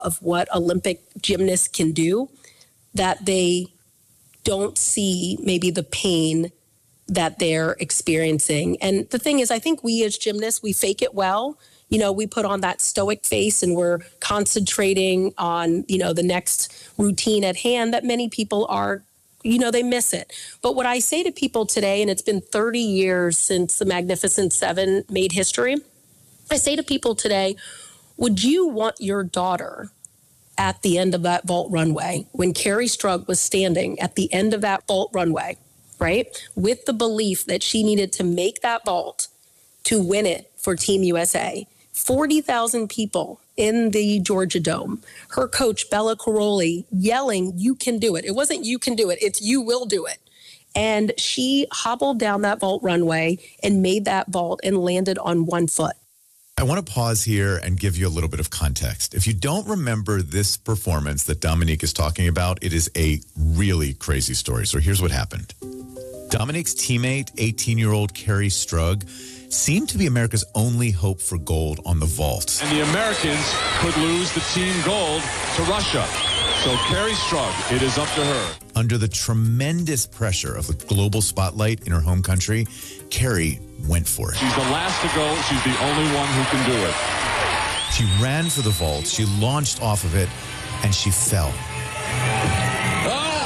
of what Olympic gymnasts can do, that they don't see maybe the pain that they're experiencing. And the thing is, I think we as gymnasts, we fake it well. You know, we put on that stoic face and we're concentrating on, you know, the next routine at hand that many people are, you know, they miss it. But what I say to people today, and it's been 30 years since the Magnificent Seven made history, I say to people today, would you want your daughter at the end of that vault runway, when Kerri Strug was standing at the end of that vault runway, right, with the belief that she needed to make that vault to win it for Team USA, 40,000 people in the Georgia Dome, her coach, Bella Caroli, yelling, "You can do it." It wasn't "you can do it," it's "you will do it." And she hobbled down that vault runway and made that vault and landed on one foot. I want to pause here and give you a little bit of context. If you don't remember this performance that Dominique is talking about, it is a really crazy story. So here's what happened. Dominique's teammate, 18-year-old Kerri Strug, seemed to be America's only hope for gold on the vault. And the Americans could lose the team gold to Russia. So Kerri Strug, it is up to her. Under the tremendous pressure of the global spotlight in her home country, Kerri went for it. She's the last to go. She's the only one who can do it. She ran for the vault. She launched off of it, and she fell. Oh!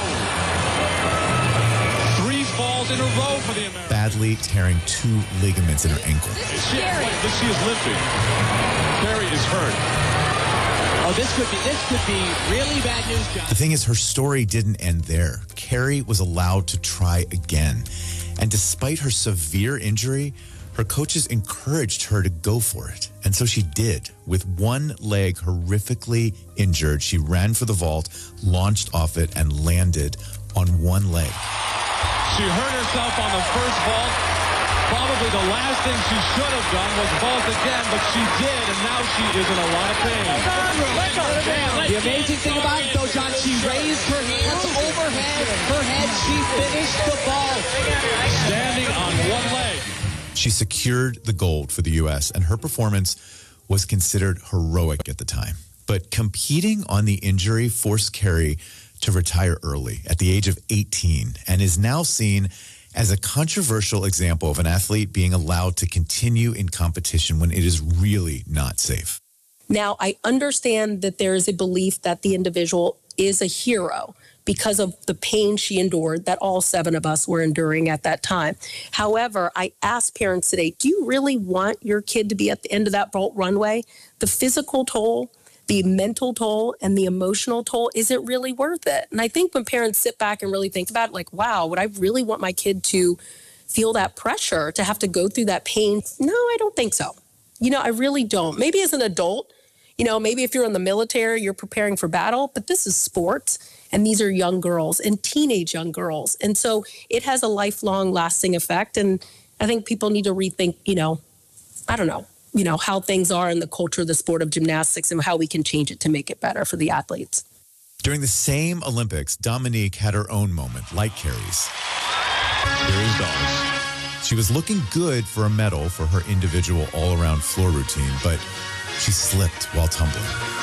3 falls in a row for the Americans. Badly tearing 2 ligaments in her ankle. She is limping. Kerri is hurt. Oh, this could be really bad news, John. The thing is, her story didn't end there. Kerri was allowed to try again. And despite her severe injury, her coaches encouraged her to go for it. And so she did. With one leg horrifically injured, she ran for the vault, launched off it, and landed on one leg. She hurt herself on the first vault. Probably the last thing she should have done was vault again, but she did, and now she is in a lot of pain. The amazing thing about it, though, John, she raised her hands overhead, her head, she finished the vault. Standing on one leg. She secured the gold for the U.S., and her performance was considered heroic at the time. But competing on the injury forced Kerri to retire early at the age of 18 and is now seen as a controversial example of an athlete being allowed to continue in competition when it is really not safe. Now, I understand that there is a belief that the individual is a hero because of the pain she endured that all 7 of us were enduring at that time. However, I ask parents today, do you really want your kid to be at the end of that vault runway? The physical toll, the mental toll, and the emotional toll, is it really worth it? And I think when parents sit back and really think about it, like, wow, would I really want my kid to feel that pressure, to have to go through that pain? No, I don't think so. You know, I really don't. Maybe as an adult, you know, maybe if you're in the military, you're preparing for battle, but this is sports, and these are young girls and teenage young girls. And so it has a lifelong lasting effect. And I think people need to rethink, you know, I don't know, how things are in the culture of the sport of gymnastics and how we can change it to make it better for the athletes. During the same Olympics, Dominique had her own moment, like Kerri's. Here is Dawes. She was looking good for a medal for her individual all-around floor routine, but she slipped while tumbling.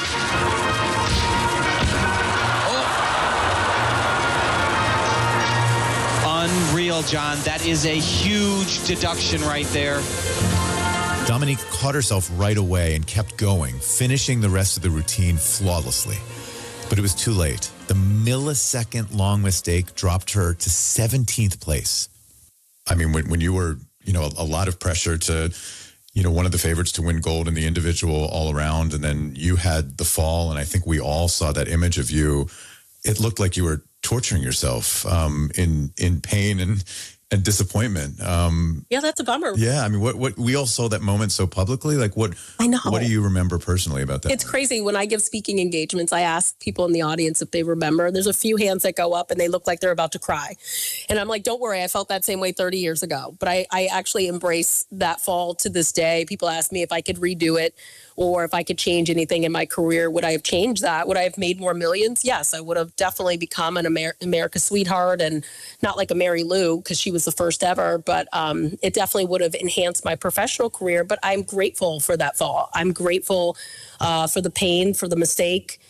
Unreal, John. That is a huge deduction right there. Dominique caught herself right away and kept going, finishing the rest of the routine flawlessly. But it was too late. The millisecond-long mistake dropped her to 17th place. I mean, when you were, a lot of pressure to, one of the favorites to win gold in the individual all around, and then you had the fall, and I think we all saw that image of you. It looked like you were torturing yourself in pain and disappointment. Yeah, that's a bummer. Yeah, I mean, what we all saw that moment so publicly. Like, I know. What do you remember personally about that? It's crazy. When I give speaking engagements, I ask people in the audience if they remember. There's a few hands that go up and they look like they're about to cry. And I'm like, don't worry, I felt that same way 30 years ago. But I actually embrace that fall to this day. People ask me if I could redo it. or if I could change anything in my career, would I have changed that? Would I have made more millions? Yes, I would have definitely become an America's sweetheart, and not like a Mary Lou because she was the first ever, but it definitely would have enhanced my professional career. But I'm grateful for that fall. I'm grateful for the pain, for the mistake.